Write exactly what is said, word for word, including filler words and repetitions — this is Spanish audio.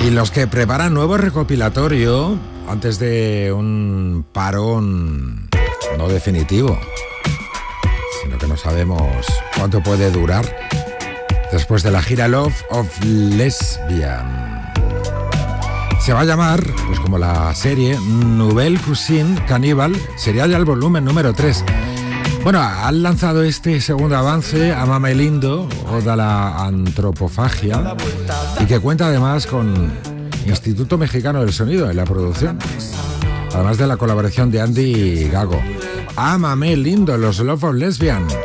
Y los que preparan nuevo recopilatorio antes de un parón no definitivo, sino que no sabemos cuánto puede durar después de la gira Love of Lesbian. Se va a llamar, pues como la serie, Nouvelle Cuisine Cannibal. Sería ya el volumen número tres. Bueno, han lanzado este segundo avance, Ámame Lindo, oda a la antropofagia, y que cuenta además con Instituto Mexicano del Sonido en la producción, además de la colaboración de Andy Gago. Ámame Lindo, los Love of Lesbian.